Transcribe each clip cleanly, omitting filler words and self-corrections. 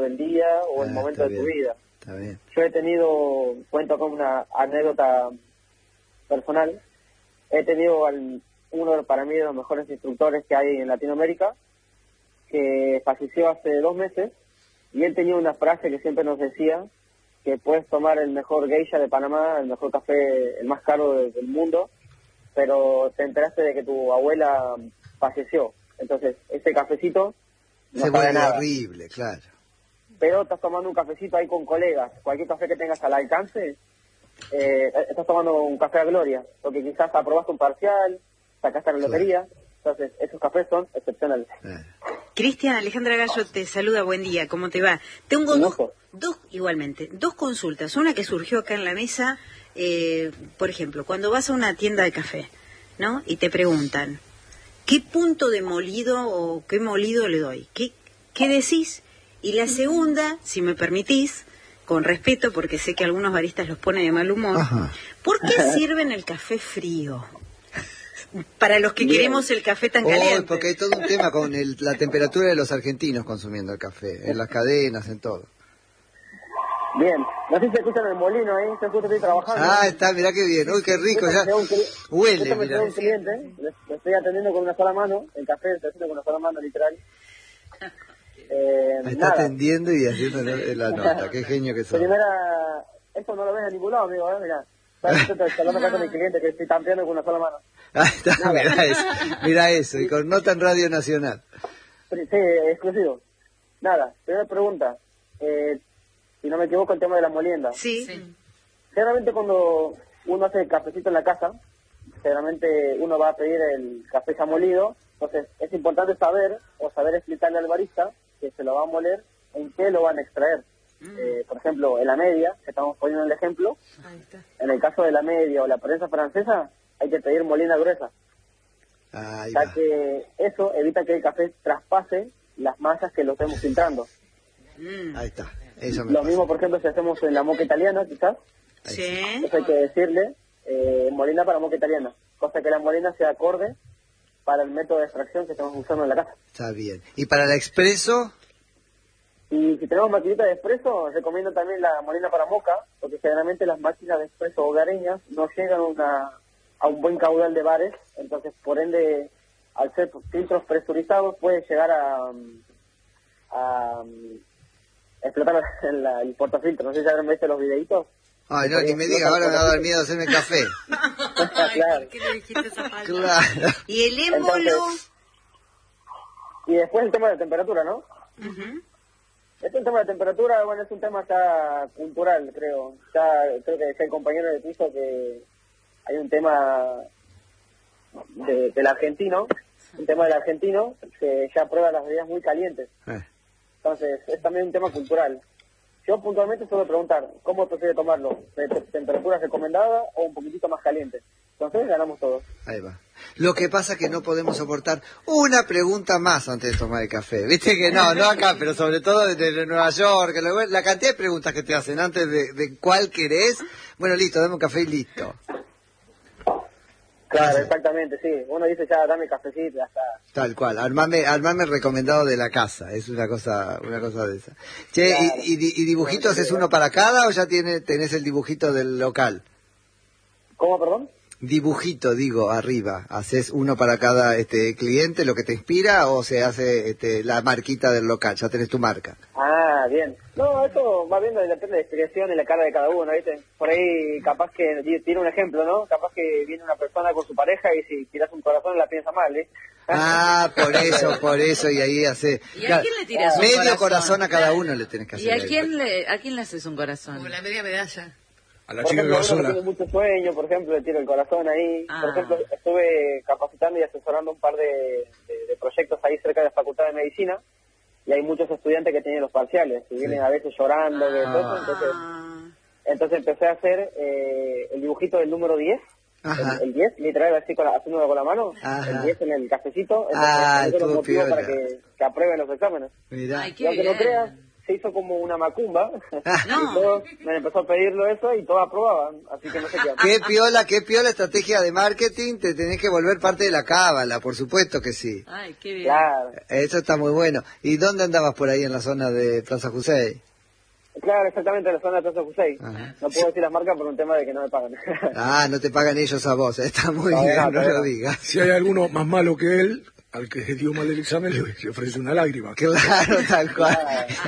del día o el momento de tu vida. Está bien. Yo cuento con una anécdota personal. He tenido uno para mí de los mejores instructores que hay en Latinoamérica, que falleció hace 2 meses, y él tenía una frase que siempre nos decía, que puedes tomar el mejor geisha de Panamá, el mejor café, el más caro del mundo, pero te enteraste de que tu abuela falleció. Entonces, ese cafecito no se sabe vuelve nada. horrible, claro. Pero estás tomando un cafecito ahí con colegas, cualquier café que tengas al alcance, estás tomando un café a gloria, porque quizás aprobaste un parcial, sacaste la lotería, entonces esos cafés son excepcionales. Cristian, Alejandra Gallo te saluda, buen día, ¿cómo te va? Tengo dos consultas, una que surgió acá en la mesa, por ejemplo, cuando vas a una tienda de café, ¿no? Y te preguntan, ¿qué punto de molido o qué molido le doy? ¿Qué decís? Y la segunda, si me permitís, con respeto, porque sé que algunos baristas los pone de mal humor, ¿por qué sirven el café frío? Para los que queremos el café tan caliente. Porque hay todo un tema con la temperatura de los argentinos consumiendo el café, en las cadenas, en todo. Bien, no sé si escuchan el molino ahí, yo justo estoy trabajando. Está, mirá qué bien, uy, qué rico, ya huele, mirá. Un cliente, le estoy atendiendo con una sola mano, el café lo estoy haciendo con una sola mano, literal. Me está atendiendo y haciendo la nota, qué genio que sos. Primera, esto no lo ves en ningún lado, amigo, mirá. Estoy hablando acá con mi cliente que estoy tanteando con una sola mano. Está, mirá eso, y con nota en Radio Nacional. Sí, exclusivo. Nada, primera pregunta, si no me equivoco, el tema de la molienda. Sí. Generalmente cuando uno hace el cafecito en la casa, generalmente uno va a pedir el café ya molido, entonces es importante saber explicarle al barista que se lo va a moler, en qué lo van a extraer. Por ejemplo, en la media, que estamos poniendo el ejemplo, en el caso de la media o la prensa francesa, hay que pedir molienda gruesa, ya que eso evita que el café traspase las masas que lo estemos filtrando. Ahí está. Lo mismo, por ejemplo, si hacemos en la moca italiana, quizás, eso hay que decirle, molienda para moca italiana, cosa que la molienda sea acorde para el método de extracción que estamos usando en la casa. Está bien. ¿Y para el expreso? Y si tenemos maquinita de expreso, recomiendo también la molienda para moca, porque generalmente las máquinas de expreso hogareñas no llegan a un buen caudal de bares, entonces por ende, al ser filtros presurizados, puede llegar a explotar el portafiltro. No sé si habrán visto los videitos. Ay, no, ni me diga, ahora me va a dar miedo hacerme café. Claro. ¿Por qué le dijiste esa palabra? Claro. ¿Y el émbolo? Y después el tema de temperatura, ¿no? El tema de temperatura, bueno, es un tema ya cultural, creo. Creo que decía el compañero de piso que hay un tema del argentino, que ya prueba las bebidas muy calientes. Entonces, es también un tema cultural. Yo puntualmente suelo preguntar, ¿cómo prefiere tomarlo? ¿De temperatura recomendada o un poquitito más caliente? Entonces ganamos todos. Ahí va. Lo que pasa es que no podemos soportar una pregunta más antes de tomar el café. Viste que no acá, pero sobre todo desde Nueva York, la cantidad de preguntas que te hacen antes de cuál querés. Bueno, listo, dame un café y listo. Claro, exactamente, sí. Uno dice ya, dame cafecito, ya está. Tal cual, armame recomendado de la casa, es una cosa de esa. Che, claro. ¿Y dibujitos haces uno para cada o ya tenés el dibujito del local? ¿Cómo, perdón? Dibujito, digo, arriba, ¿haces uno para cada cliente, lo que te inspira, o se hace la marquita del local, ya tenés tu marca? Ah, bien. No, eso va viendo, depende de la expresión y la cara de cada uno, ¿viste? Por ahí, capaz que, tiene un ejemplo, ¿no? Capaz que viene una persona con su pareja y si tiras un corazón la piensa mal, ¿eh? Ah, por eso, y ahí hace... ¿Y a quién le tiras un medio corazón a cada uno le tenés que hacer. ¿Y a quién le haces un corazón? Como la media medalla. A la Por chica que ejemplo, basura. uno tiene mucho sueño, por ejemplo, le tiro el corazón ahí. Por ejemplo, estuve capacitando y asesorando un par de proyectos ahí cerca de la Facultad de Medicina, y hay muchos estudiantes que tienen los parciales, y vienen a veces llorando, entonces empecé a hacer el dibujito del número 10, el 10, literal, así haciéndolo con la mano, el 10 en el cafecito, entonces, los motivos para que aprueben los exámenes. Mirá. Ay, Y aunque no creas, se hizo como una macumba. No. Y todos me empezó a pedirlo eso y todos aprobaban. Así que no sé qué. Qué piola estrategia de marketing. Te tenés que volver parte de la cábala, por supuesto que sí. Ay, qué bien. Claro. Eso está muy bueno. ¿Y dónde andabas por ahí en la zona de Plaza Jusey? Claro, exactamente, en la zona de Plaza Jusey. Ajá. No puedo decir las marcas por un tema de que no me pagan. Ah, no te pagan ellos a vos. Está muy No, bien, no, no no. lo digas. Si hay alguno más malo que él, al que dio mal el examen le ofrece una lágrima. Claro, tal cual.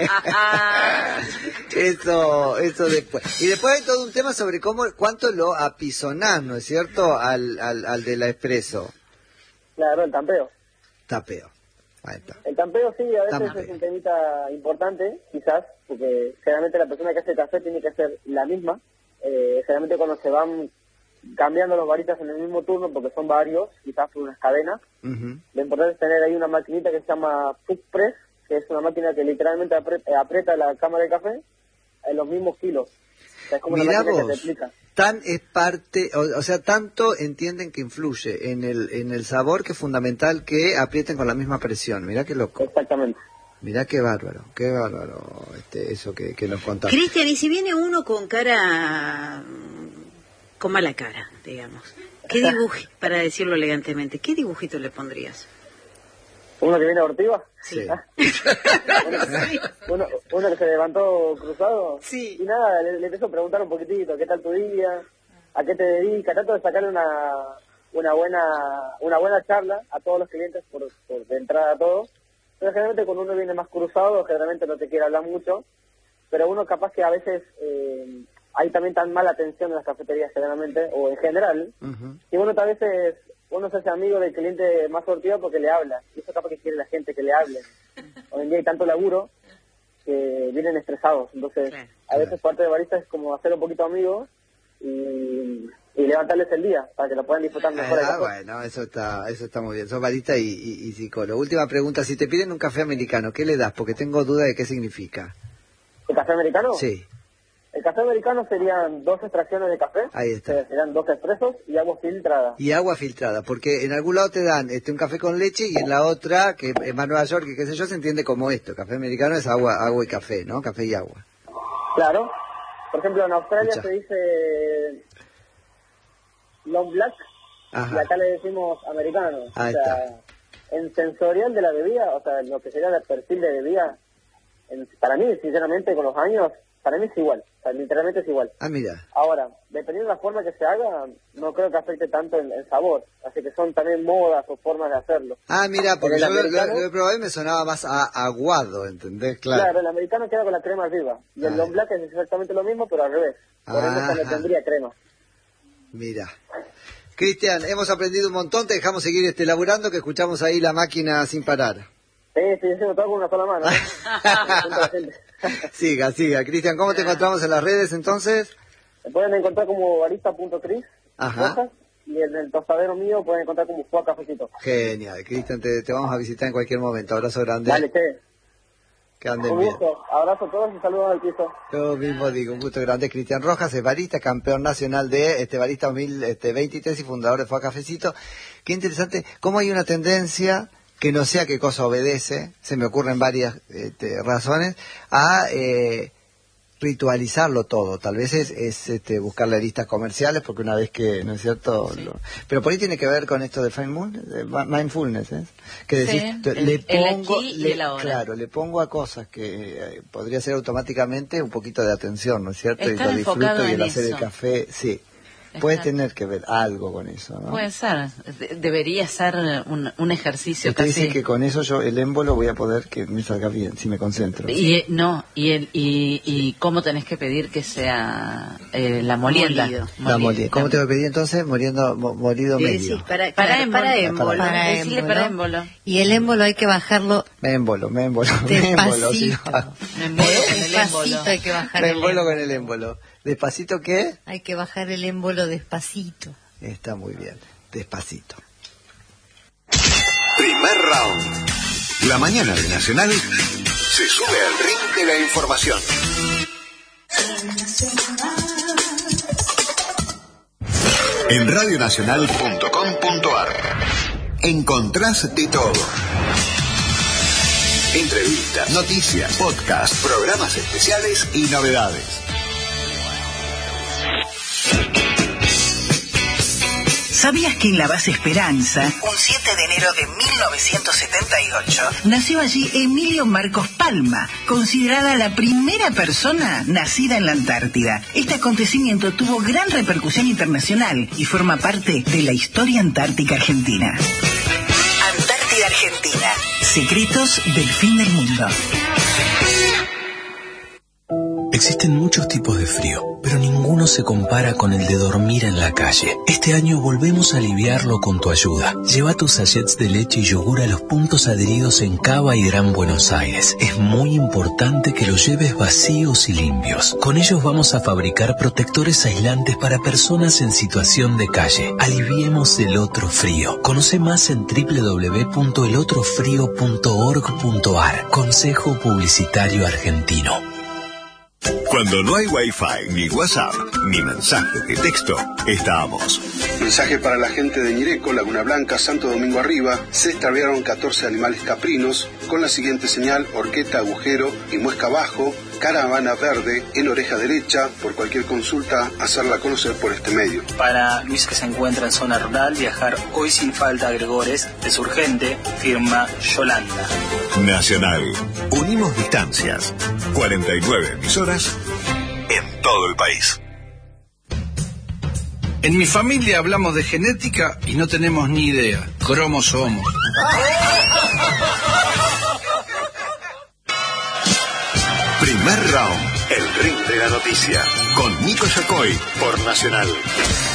Eso después. Y después hay todo un tema sobre cuánto lo apisonás, ¿no es cierto? Al de la Espresso. Claro, el tampeo. Tapeo. Ahí está. El tampeo sí, a veces Tampeo. es un temita importante, quizás, porque generalmente la persona que hace café tiene que hacer la misma. Generalmente cuando se van cambiando los baristas en el mismo turno, porque son varios, quizás por unas cadenas, Ujú. lo importante es tener ahí una maquinita que se llama Food Press, que es una máquina que literalmente aprieta la cámara de café en los mismos kilos. O sea, es como una Mirá máquina que vos, te explica. tan es parte, o sea, tanto entienden que influye en el sabor que es fundamental que aprieten con la misma presión. Mirá qué loco, Exactamente. mirá qué bárbaro, eso que nos contás. Cristian, y si viene uno con cara, con mala cara, digamos, ¿qué dibujito, para decirlo elegantemente, qué dibujito le pondrías? ¿Uno que viene abortiva? Sí. Uno que se levantó cruzado. Sí. Y nada, le empezó a preguntar un poquitito, ¿qué tal tu día? ¿A qué te dedicas? Trato de sacarle una buena charla a todos los clientes por de entrada a todos. Pero generalmente cuando uno viene más cruzado, generalmente no te quiere hablar mucho. Pero uno capaz que a veces hay también tan mala atención en las cafeterías generalmente, o en general, Ujú. y uno a veces uno se hace amigo del cliente más sortido porque le habla. Y eso capaz que quiere la gente que le hable. Hoy en día hay tanto laburo que vienen estresados. Entonces, Claro. a veces parte de barista es como hacer un poquito amigos y levantarles el día para que lo puedan disfrutar mejor. Bueno, eso está muy bien. Sos barista y psicólogo. Última pregunta, si te piden un café americano, ¿qué le das? Porque tengo duda de qué significa. ¿El café americano? Sí, El café americano serían 2 extracciones de café. Ahí está. Serían 2 expresos y agua filtrada. y agua filtrada, porque en algún lado te dan un café con leche y en la otra, que es más Nueva York, que qué sé yo, se entiende como esto. Café americano es agua y café, ¿no? Café y agua. Claro. Por ejemplo, en Australia Escucha. se dice long black y Ajá. acá le decimos americano. Ahí o sea, en sensorial de la bebida, o sea, lo que sería el perfil de bebida, para mí, sinceramente, con los años, para mí es igual. O sea, literalmente es igual. Ah, mira. Ahora, dependiendo de la forma que se haga, no creo que afecte tanto el sabor. Así que son también modas o formas de hacerlo. Ah, mira, porque En yo el lo americano- he probado y me sonaba más aguado, ¿entendés? Claro. El americano queda con la crema arriba. Y el Ah. long black es exactamente lo mismo, pero al revés. Por ende, esta le Ajá. tendría crema. Mira. Cristian, hemos aprendido un montón, te dejamos seguir laburando, que escuchamos ahí la máquina sin parar. Sí, estoy haciendo todo con una sola mano. Junto a la gente. Siga. Cristian, ¿cómo te encontramos en las redes entonces? Me pueden encontrar como barista.cris, Ajá. Rojas, y en el tostadero mío pueden encontrar como Fua Cafecito. Genial, Cristian, te vamos a visitar en cualquier momento. Abrazo grande. Dale, che. Que anden Un bien. gusto. Abrazo a todos y saludos al piso. Yo mismo digo, un gusto grande. Cristian Rojas es barista, campeón nacional de barista 2023 y fundador de Fua Cafecito. Qué interesante, cómo hay una tendencia, que no sé a qué cosa obedece, se me ocurren varias razones, a ritualizarlo todo. Tal vez es buscarle listas comerciales, porque una vez que, ¿no es cierto? Sí. Pero por ahí tiene que ver con esto de mindfulness, ¿eh? Que Sí, decís, el le pongo, aquí y el ahora. claro, le pongo a cosas que podría ser automáticamente un poquito de atención, ¿no es cierto? Estar y lo disfruto enfocado y el en hacer el eso. café, sí. Puede Estar- tener que ver algo con eso, ¿no? Puede ser, debería ser un ejercicio Usted casi. dice que con eso yo el émbolo voy a poder que me salga bien, si me concentro. Y cómo tenés que pedir que sea la molienda. Molido. La molienda. ¿Cómo te voy a pedir entonces? Molido Le medio. decís, para Para émbolo. émbolo. Para Decirle para émbolo. Y el émbolo hay que bajarlo Me embolo. despacito. si no- Me embolo con el Despacito émbolo. hay que bajar me el embolo émbolo. con el émbolo. ¿Despacito qué? Hay que bajar el émbolo despacito. Está muy bien. Despacito. Primer round. La mañana de Nacional se sube al ring de la información. En radionacional.com.ar encontrás de todo. Entrevistas, noticias, podcast, programas especiales y novedades. ¿Sabías que en la base Esperanza, un 7 de enero de 1978, nació allí Emilio Marcos Palma, considerada la primera persona nacida en la Antártida? Este acontecimiento tuvo gran repercusión internacional y forma parte de la historia antártica argentina. Antártida Argentina. Secretos del fin del mundo. Existen muchos tipos de frío, pero ninguno se compara con el de dormir en la calle. Este año volvemos a aliviarlo con tu ayuda. Lleva tus sachets de leche y yogur a los puntos adheridos en Cava y Gran Buenos Aires. Es muy importante que los lleves vacíos y limpios. Con ellos vamos a fabricar protectores aislantes para personas en situación de calle. Aliviemos el otro frío. Conoce más en www.elotrofrio.org.ar. Consejo Publicitario Argentino. Cuando no hay Wi-Fi, ni WhatsApp, ni mensaje de texto, estamos. Mensaje para la gente de Ñireco, Laguna Blanca, Santo Domingo Arriba. Se extraviaron 14 animales caprinos con la siguiente señal: horqueta, agujero y muesca abajo, caravana verde en oreja derecha. Por cualquier consulta, hacerla conocer por este medio. Para Luis, que se encuentra en zona rural, viajar hoy sin falta a Gregores es urgente, firma Yolanda. Nacional. Unimos distancias. 49 emisoras en todo el país. En mi familia hablamos de genética y no tenemos ni idea. Cromosomos. Primer round. El ring de la noticia. Con Nico Yacoy por Nacional.